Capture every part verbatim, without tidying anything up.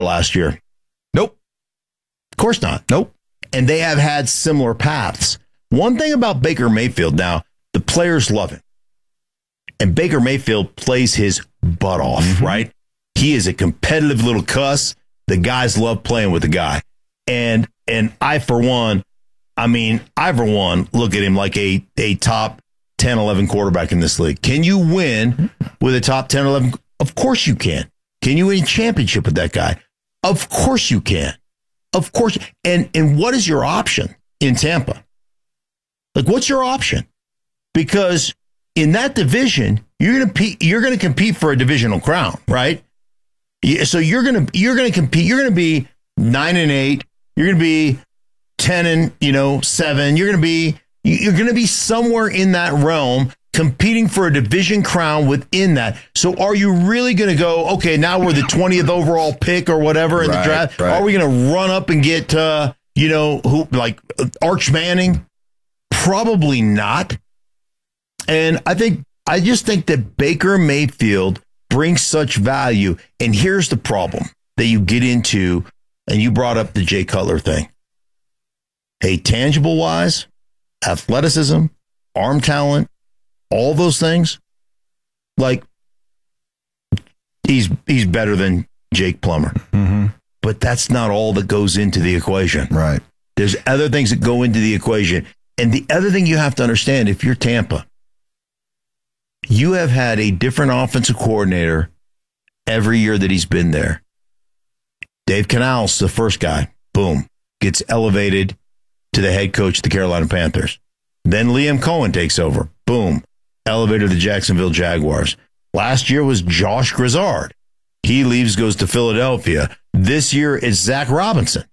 last year? Nope. Of course not. Nope. And they have had similar paths. One thing about Baker Mayfield now, the players love him. And Baker Mayfield plays his butt off, mm-hmm. right? He is a competitive little cuss. The guys love playing with the guy. And and I, for one, I mean, I, for one, look at him like a, a top ten, eleven quarterback in this league. Can you win with a top ten, eleven? Of course you can. Can you win a championship with that guy? Of course you can. Of course. And and what is your option in Tampa? Like, what's your option? Because in that division, you're going to you're going to compete for a divisional crown, right? So you're going to you're going to compete. You're going to be nine and eight. You're going to be ten and you know seven. You're going to be you're going to be somewhere in that realm, competing for a division crown within that. So are you really going to go, okay, now we're the twentieth overall pick or whatever in right, the draft? Right. Are we going to run up and get uh, you know who like Arch Manning? Probably not. And I think I just think that Baker Mayfield brings such value. And here's the problem that you get into, and you brought up the Jay Cutler thing. Hey, tangible wise, athleticism, arm talent, all those things, like he's he's better than Jake Plummer. Mm-hmm. But that's not all that goes into the equation. Right. There's other things that go into the equation. And the other thing you have to understand, if you're Tampa, you have had a different offensive coordinator every year that he's been there. Dave Canales, the first guy, boom, gets elevated to the head coach of the Carolina Panthers. Then Liam Cohen takes over. Boom, elevated to the Jacksonville Jaguars. Last year was Josh Grizzard. He leaves, goes to Philadelphia. This year is Zach Robinson.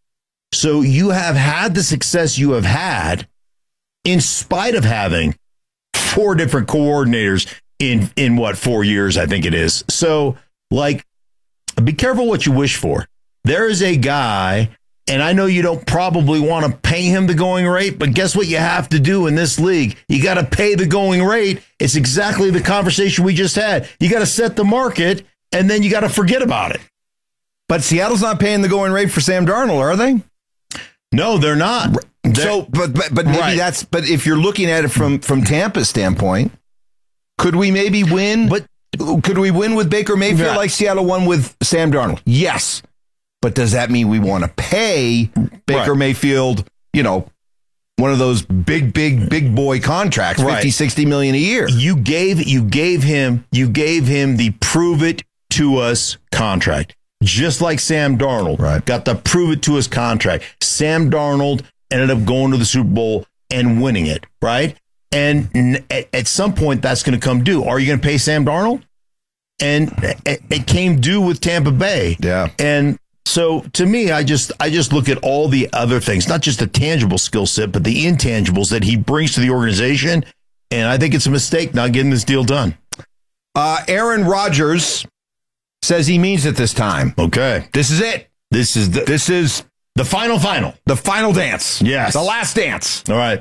So you have had the success you have had in spite of having four different coordinators in, in what, four years, I think it is. So, like, be careful what you wish for. There is a guy, and I know you don't probably want to pay him the going rate, but guess what you have to do in this league? You got to pay the going rate. It's exactly the conversation we just had. You got to set the market, and then you got to forget about it. But Seattle's not paying the going rate for Sam Darnold, are they? No, they're not. They're, so, but but but maybe right. that's. But if you're looking at it from from Tampa's standpoint, could we maybe win? But could we win with Baker Mayfield yeah. like Seattle won with Sam Darnold? Yes. But does that mean we want to pay Baker right. Mayfield, you know, one of those big, big, big boy contracts, right. fifty, sixty million a year? You gave you gave him you gave him the prove it to us contract. Just like Sam Darnold right. got the prove it to us contract. Sam Darnold ended up going to the Super Bowl and winning it, right? And at, at some point, that's going to come due. Are you going to pay Sam Darnold? And it, it came due with Tampa Bay. Yeah. And so to me, I just I just look at all the other things, not just the tangible skill set, but the intangibles that he brings to the organization. And I think it's a mistake not getting this deal done. Uh, Aaron Rodgers says he means it this time. Okay. This is it. This is the, this is the final final. The final dance. Yes. The last dance. All right.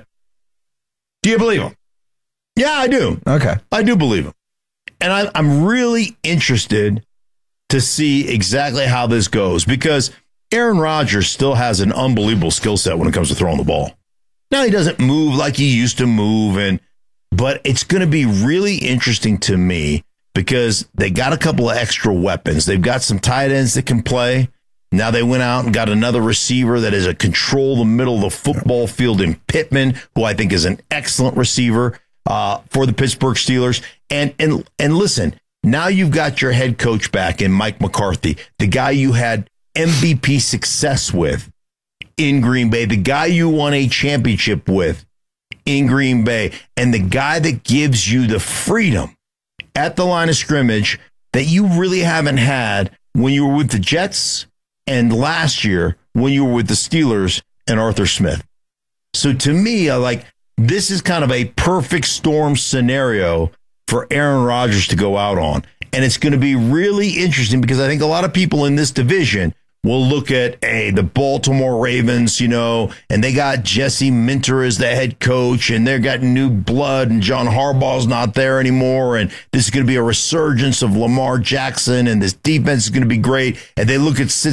Do you believe him? Yeah, I do. Okay. I do believe him. And I, I'm really interested to see exactly how this goes because Aaron Rodgers still has an unbelievable skill set when it comes to throwing the ball. Now, he doesn't move like he used to move, and but it's going to be really interesting to me because they got a couple of extra weapons. They've got some tight ends that can play. Now they went out and got another receiver that is a control the middle of the football field in Pittman, who I think is an excellent receiver uh, for the Pittsburgh Steelers. And and and listen, now you've got your head coach back in Mike McCarthy, the guy you had M V P success with in Green Bay, the guy you won a championship with in Green Bay, and the guy that gives you the freedom at the line of scrimmage that you really haven't had when you were with the Jets and last year when you were with the Steelers and Arthur Smith. So to me, I like this is kind of a perfect storm scenario for Aaron Rodgers to go out on. And it's going to be really interesting because I think a lot of people in this division we'll look at, hey, the Baltimore Ravens, you know, and they got Jesse Minter as the head coach, and they've got new blood, and John Harbaugh's not there anymore, and this is going to be a resurgence of Lamar Jackson, and this defense is going to be great. And they look at